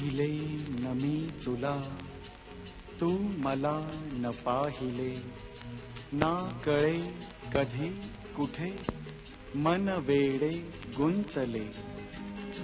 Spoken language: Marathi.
पाहिले न मी तुला, तू मला न पाहिले, ना कळे कधी कुठे मन वेडे गुंतले.